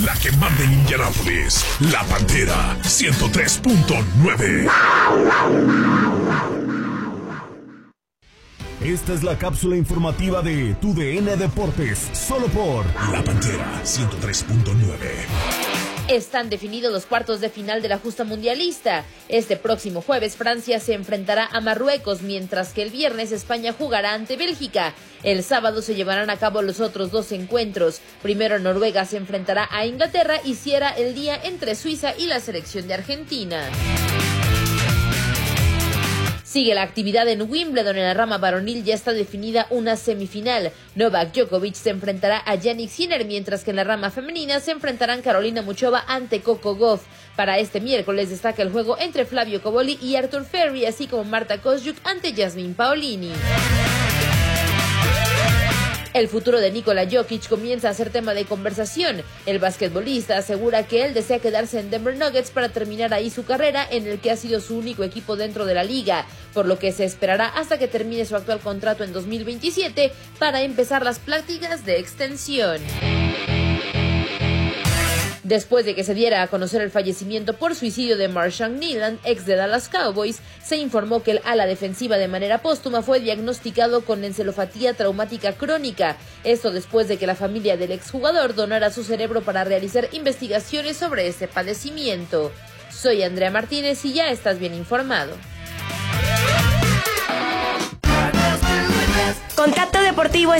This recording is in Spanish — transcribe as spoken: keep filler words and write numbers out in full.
La que manda en Indianápolis, La Pantera, ciento tres punto nueve. Esta es la cápsula informativa de Tu D N Deportes, solo por La Pantera, ciento tres punto nueve. Están definidos los cuartos de final de la justa mundialista. Este próximo jueves Francia se enfrentará a Marruecos, mientras que el viernes España jugará ante Bélgica. El sábado se llevarán a cabo los otros dos encuentros. Primero Noruega se enfrentará a Inglaterra y cierra el día entre Suiza y la selección de Argentina. Sigue la actividad en Wimbledon. En la rama varonil ya está definida una semifinal. Novak Djokovic se enfrentará a Jannik Sinner, mientras que en la rama femenina se enfrentarán Carolina Muchova ante Coco Gauff. Para este miércoles destaca el juego entre Flavio Cobolli y Arthur Ferry, así como Marta Kostyuk ante Jasmine Paolini. El futuro de Nikola Jokic comienza a ser tema de conversación. El basquetbolista asegura que él desea quedarse en Denver Nuggets para terminar ahí su carrera, en el que ha sido su único equipo dentro de la liga, por lo que se esperará hasta que termine su actual contrato en dos mil veintisiete para empezar las prácticas de extensión. Después de que se diera a conocer el fallecimiento por suicidio de Marshawn Nyland, ex de Dallas Cowboys, se informó que el ala defensiva de manera póstuma fue diagnosticado con encefalopatía traumática crónica. Esto después de que la familia del exjugador donara su cerebro para realizar investigaciones sobre este padecimiento. Soy Andrea Martínez y ya estás bien informado. Contacto Deportivo